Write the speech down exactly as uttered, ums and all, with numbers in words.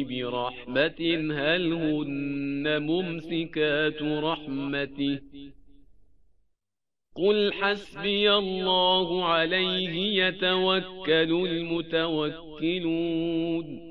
برحمة هل هن ممسكات رحمته قل حسبي الله عليه يتوكل المتوكلون